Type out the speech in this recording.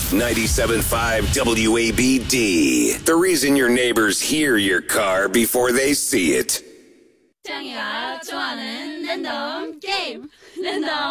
97.5 WABD. The reason your neighbors hear your car before they see it. 짱이가 좋아하는 랜덤 게임. 랜덤